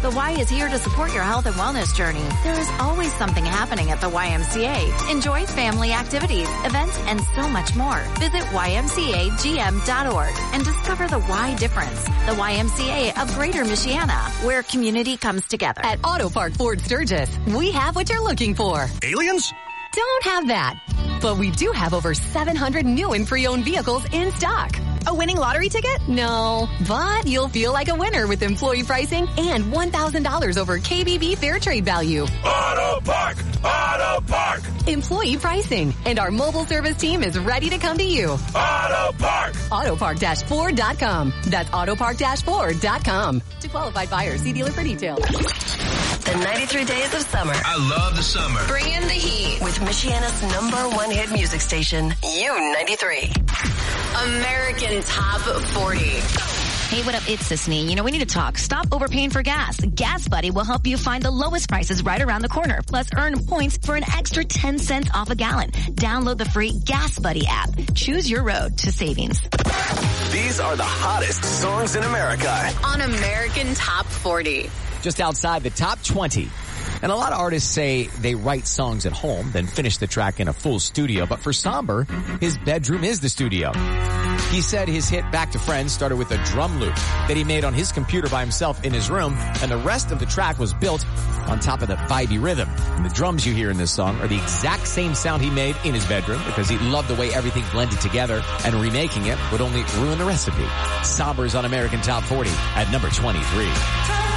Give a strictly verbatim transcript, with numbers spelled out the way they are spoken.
The Y is here to support your health and wellness journey. There is always something happening at the Y M C A. Enjoy family activities, events, and so much more. Visit Y M C A G M dot org and discover the Y difference. The Y M C A of Greater Michiana, where community comes together. At Auto Park Ford Sturgis, we have what you're looking for. Aliens? Don't have that. But we do have over seven hundred new and pre-owned vehicles in stock. A winning lottery ticket? No, but you'll feel like a winner with employee pricing and one thousand dollars over K B B Fair Trade value. Auto Park! Auto Park! Employee pricing. And our mobile service team is ready to come to you. Auto Park! Autopark Ford dot com. That's Autopark Ford dot com. To qualified buyers, see dealer for details. The ninety-three days of summer. I love the summer. Bring in the heat with Michiana's number one hit music station, U ninety-three. American Top forty. Hey, what up? It's Sisney. You know, we need to talk. Stop overpaying for gas. Gas Buddy will help you find the lowest prices right around the corner. Plus, earn points for an extra ten cents off a gallon. Download the free Gas Buddy app. Choose your road to savings. These are the hottest songs in America On American Top forty. Just outside the top twenty. And a lot of artists say they write songs at home, then finish the track in a full studio. But for Somber, his bedroom is the studio. He said his hit Back to Friends started with a drum loop that he made on his computer by himself in his room, and the rest of the track was built on top of the vibey rhythm. And the drums you hear in this song are the exact same sound he made in his bedroom because he loved the way everything blended together, and remaking it would only ruin the recipe. Somber's on American Top forty at number twenty-three.